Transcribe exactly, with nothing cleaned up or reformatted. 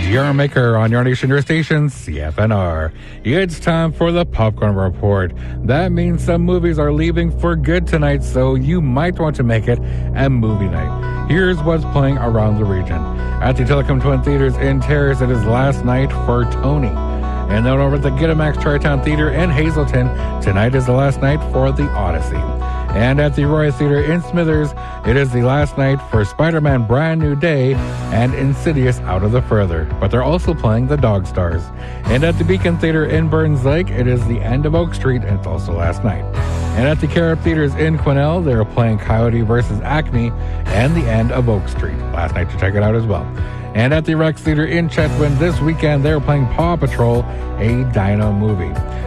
Maker on your nation, your station, C F N R. It's time for the Popcorn Report. That means some movies are leaving for good tonight, so you might want to make it a movie night. Here's what's playing around the region. At the Telecom Twin Theaters in Terrace, it is last night for Tony. And then over at the Gittimax Tri-Town Theater in Hazleton, tonight is the last night for The Odyssey. And at the Roy Theater in Smithers, it is the last night for Spider-Man Brand New Day and Insidious Out of the Further. But they're also playing The Dog Stars. And at the Beacon Theater in Burns Lake, it is the end of Oak Street, and it's also last night. And at the Carib Theaters in Quesnel, they're playing Coyote versus Acme and the end of Oak Street. Last night to check it out as well. And at the Rex Theater in Chetwynd this weekend, they're playing Paw Patrol, a Dino movie.